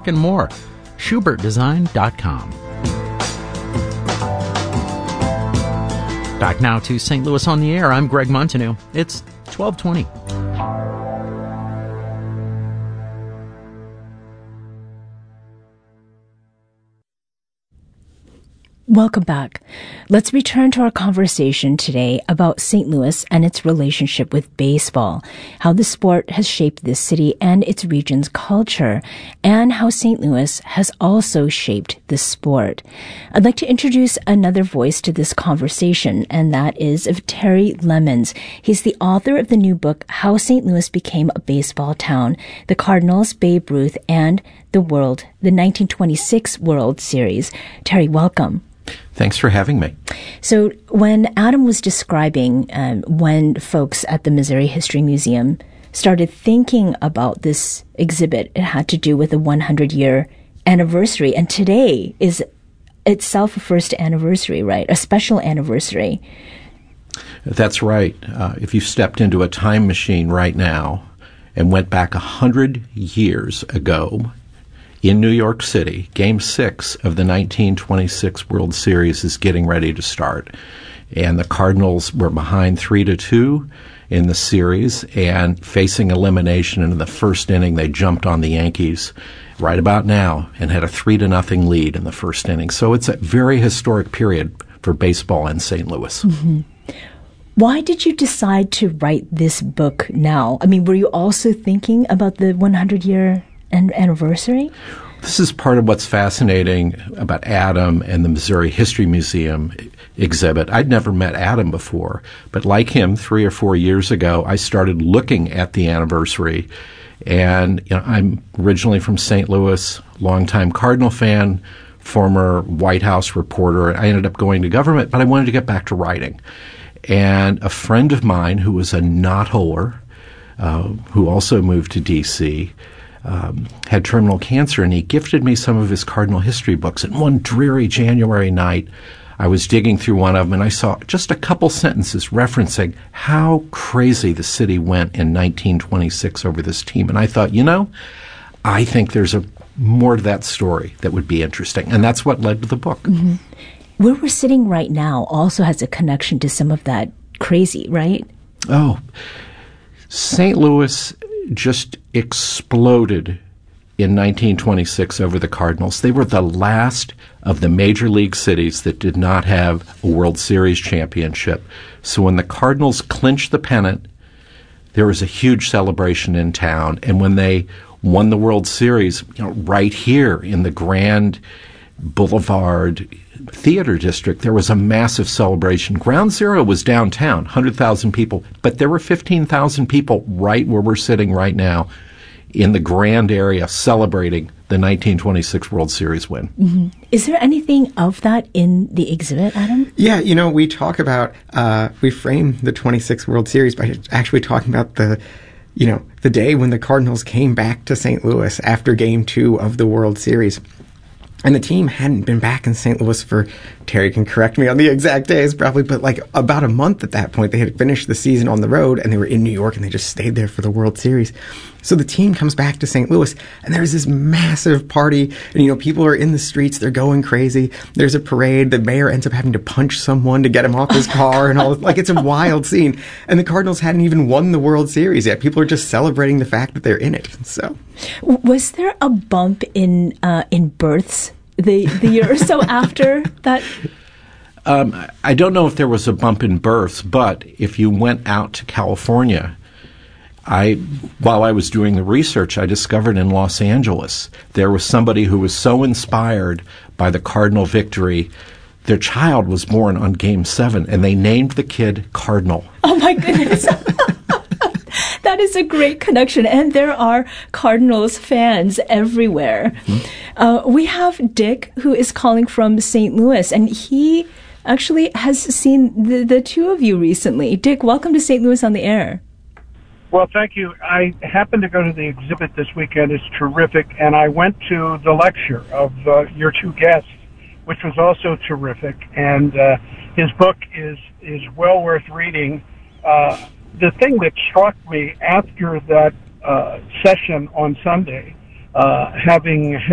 artwork, and more. SchubertDesign.com. Back now to St. Louis on the Air. I'm Greg Montanue. It's 12:20. Welcome back. Let's return to our conversation today about St. Louis and its relationship with baseball, how the sport has shaped this city and its region's culture, and how St. Louis has also shaped the sport. I'd like to introduce another voice to this conversation, and that is of Terry Lemons. He's the author of the new book, How St. Louis Became a Baseball Town, the Cardinals, Babe Ruth, and the 1926 World Series. Terry, welcome. Thanks for having me. So when Adam was describing when folks at the Missouri History Museum started thinking about this exhibit, it had to do with the 100-year anniversary. And today is itself a first anniversary, right? A special anniversary. That's right. If you stepped into a time machine right now and went back 100 years ago, in New York City, Game 6 of the 1926 World Series is getting ready to start. And the Cardinals were behind 3-2 in the series and facing elimination. In the first inning, they jumped on the Yankees right about now and had a 3-0 lead in the first inning. So it's a very historic period for baseball in St. Louis. Mm-hmm. Why did you decide to write this book now? I mean, were you also thinking about the 100-year anniversary? This is part of what's fascinating about Adam and the Missouri History Museum exhibit. I'd never met Adam before, but like him 3 or 4 years ago, I started looking at the anniversary. And I'm originally from St. Louis, longtime Cardinal fan, former White House reporter. I ended up going to government, but I wanted to get back to writing. And a friend of mine who was a knotholer, who also moved to D.C., had terminal cancer, and he gifted me some of his Cardinal history books. And one dreary January night, I was digging through one of them, and I saw just a couple sentences referencing how crazy the city went in 1926 over this team. And I thought, I think there's more to that story that would be interesting. And that's what led to the book. Mm-hmm. Where we're sitting right now also has a connection to some of that crazy, right? Oh, St. Louis just exploded in 1926 over the Cardinals. They were the last of the major league cities that did not have a World Series championship. So when the Cardinals clinched the pennant, there was a huge celebration in town. And when they won the World Series, right here in the Grand Boulevard Theater District, there was a massive celebration. Ground Zero was downtown, 100,000 people, but there were 15,000 people right where we're sitting right now in the grand area celebrating the 1926 World Series win. Mm-hmm. Is there anything of that in the exhibit, Adam? Yeah, we talk about, we frame the 26 World Series by actually talking about the day when the Cardinals came back to St. Louis after Game 2 of the World Series. And the team hadn't been back in St. Louis for, Terry can correct me on the exact days probably, but like about a month at that point. They had finished the season on the road, and they were in New York, and they just stayed there for the World Series. So the team comes back to St. Louis, and there's this massive party, and people are in the streets, they're going crazy. There's a parade. The mayor ends up having to punch someone to get him off his car, and all. Like, it's a wild scene. And the Cardinals hadn't even won the World Series yet. People are just celebrating the fact that they're in it. So, was there a bump in births the year or so after that? I don't know if there was a bump in births, but if you went out to California, while I was doing the research, I discovered in Los Angeles there was somebody who was so inspired by the Cardinal victory, their child was born on Game 7, and they named the kid Cardinal. Oh, my goodness. That is a great connection, and there are Cardinals fans everywhere. Mm-hmm. We have Dick, who is calling from St. Louis, and he actually has seen the two of you recently. Dick, welcome to St. Louis on the Air. Well, thank you. I happened to go to the exhibit this weekend. It's terrific, and I went to the lecture of your two guests, which was also terrific, and his book is well worth reading. The thing that struck me after that session on Sunday, having